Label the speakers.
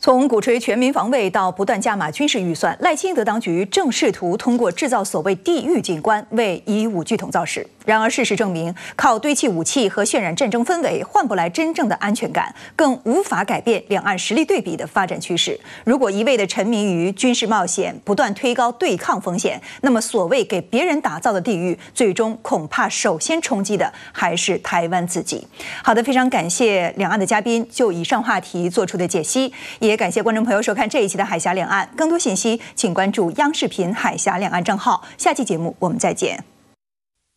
Speaker 1: 从鼓吹全民防卫到不断加码军事预算，赖清德当局正试图通过制造所谓地狱景观为以武拒统造势。然而，事实证明，靠堆砌武器和渲染战争氛围换不来真正的安全感，更无法改变两岸实力对比的发展趋势。如果一味地沉迷于军事冒险，不断推高对抗风险，那么所谓给别人打造的地狱，最终恐怕首先冲击的还是台湾自己。好的，非常感谢两岸的嘉宾就以上话题做出的解析，也感谢观众朋友收看这一期的《海峡两岸》。更多信息，请关注央视频海峡两岸账号。下期节目我们再见。